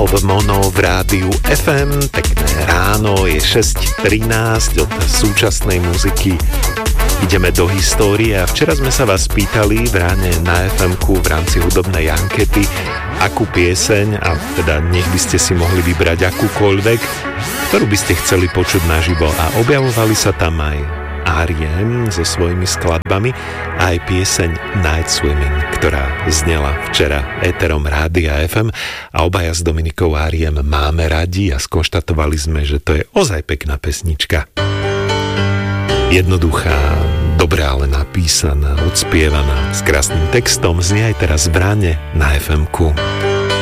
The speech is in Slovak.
of Mono v rádiu FM. Pekné ráno, je 6:13, od súčasnej muziky ideme do histórie a včera sme sa vás pýtali v ráne na FM-ku v rámci hudobnej ankety, akú pieseň, a teda nech by ste si mohli vybrať akúkoľvek, ktorú by ste chceli počuť naživo, a objavovali sa tam aj R.E.M. so svojimi skladbami a aj pieseň Night Swimming, ktorá znela včera éterom Rádia FM, a obaja s Dominikou R.E.M. máme radi a skonštatovali sme, že to je ozaj pekná pesnička. Jednoduchá, dobre ale napísaná, odspievaná, s krásnym textom, znie aj teraz v ráne na FM-ku.